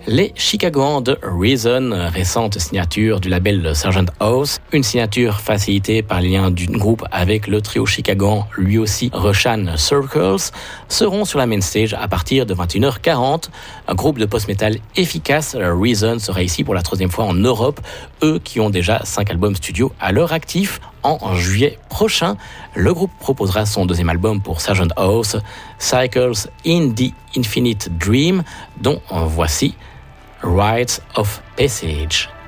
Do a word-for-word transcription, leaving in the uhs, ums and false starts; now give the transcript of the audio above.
Les Chicagoans de Reason, récente signature du label Sergeant House, une signature facilitée par les liens du groupe avec le trio chicagoan, lui aussi Russian Circles, seront sur la main stage à partir de vingt et une heures quarante. Un groupe de post-metal efficace, Reason sera ici pour la troisième fois en Europe, eux qui ont déjà cinq albums studio à leur actif. En juillet prochain, le groupe proposera son deuxième album pour Sergeant House, Cycles in the Infinite Dream, dont voici Rites of Passage.